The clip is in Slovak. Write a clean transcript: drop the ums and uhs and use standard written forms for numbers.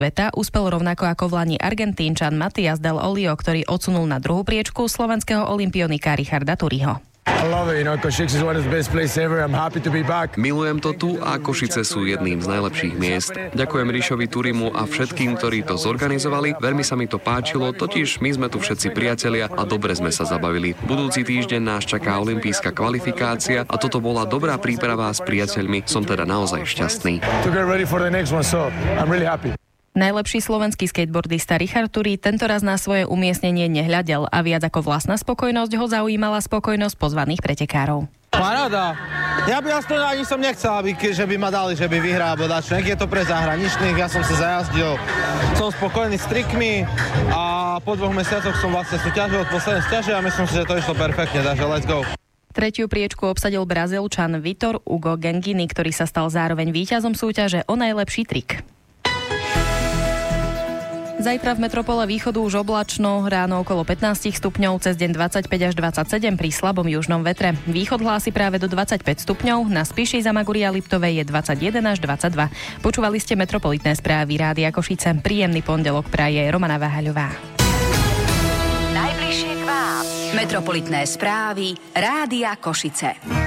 sveta uspel rovnako ako v lani Argentínčan Matias Del Olio, ktorý odsunul na druhú priečku slovenského olympionika Richarda Turiho. Milujem to tu a Košice sú jedným z najlepších miest. Ďakujem Ríšovi Turimu a všetkým, ktorí to zorganizovali. Veľmi sa mi to páčilo, totiž my sme tu všetci priatelia a dobre sme sa zabavili. Budúci týždeň nás čaká olympijská kvalifikácia a toto bola dobrá príprava s priateľmi. Som teda naozaj šťastný. Najlepší slovenský skateboardista Richard Turi tentoraz na svoje umiestnenie nehľadel a viac ako vlastná spokojnosť ho zaujímala spokojnosť pozvaných pretekárov. Paráda. Ja by aspoň ani som nechcel, že by ma dali, že by vyhral, alebo dačo. Nech je to pre zahraničných, ja som sa zajazdil. Som spokojný s trikmi a po 2 mesiacoch som vlastne súťažil od poslednej súťaže a myslím si, že to išlo perfektne, takže let's go. Tretiu priečku obsadil Brazílčan Vitor Hugo Gengini, ktorý sa stal zároveň víťazom súťaže o najlepší trik. Zajtra v metropole východu už oblačno, ráno okolo 15 stupňov, cez deň 25 až 27 pri slabom južnom vetre. Východ hlási práve do 25 stupňov, na Spiši, Zamaguri a Liptovej je 21 až 22. Počúvali ste metropolitné správy Rádia Košice. Príjemný pondelok praje Romana Váhaľová. Najbližšie k vám. Metropolitné správy Rádia Košice.